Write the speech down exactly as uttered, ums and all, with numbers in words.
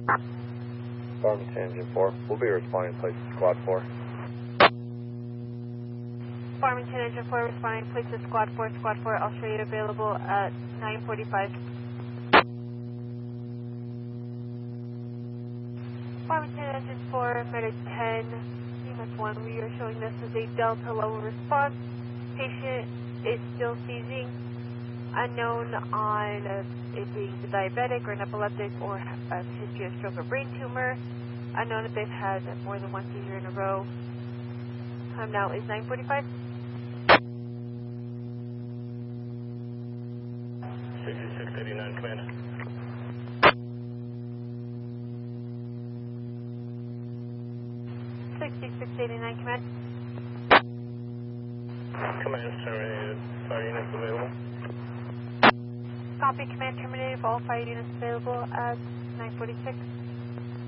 Farmington Engine four, we'll be responding to place of Squad four. Farmington Engine four responding to place of Squad four, Squad four, Australia available at nine forty-five. Farmington Engine four, Medic ten, C M S one, we are showing this as a Delta level response. Patient is still seizing, unknown on uh, it being diabetic or an epileptic or a history of stroke or brain tumor, unknown if they've had more than one seizure in a row. Time now is nine forty-five. sixty-six eighty-nine, command. sixty-six eighty-nine, command. Command terminated, fire units available. Copy, command terminated, all fire units available at nine forty-six.